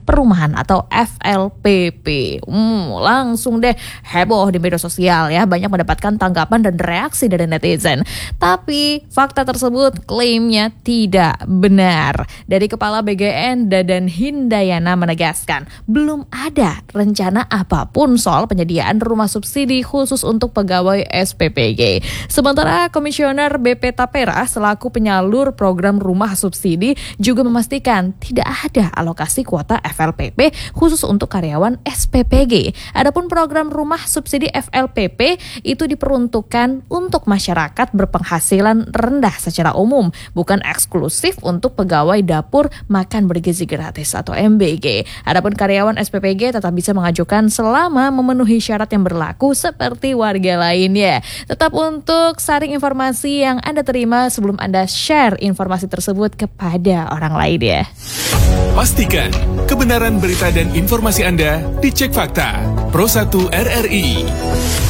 perumahan atau FLPP. Langsung deh heboh di media sosial ya, banyak mendapatkan tanggapan dan reaksi dari netizen. Tapi fakta tersebut klaimnya tidak benar. Dari Kepala BGN Dadan Hindayana menegaskan, belum ada rencana apapun soal penyediaan rumah subsidi khusus untuk pegawai SPPG. Sementara Komisioner BP Tapera selaku penyalur program rumah subsidi juga memastikan tidak ada alokasi kuota FLPP khusus untuk karyawan SPPG. Adapun program rumah subsidi FLPP itu diperuntukkan untuk masyarakat berpenghasilan rendah secara umum, bukan eksklusif untuk pegawai dapur makan bergizi gratis atau MBG. Adapun karyawan SPPG tetap bisa mengajukan selama memenuhi syarat yang berlaku seperti warga lainnya. Tetap untuk saring informasi yang Anda terima sebelum Anda share informasi tersebut kepada orang lain ya. Pastikan kebenaran berita dan informasi Anda dicek fakta. Pro 1 RRI.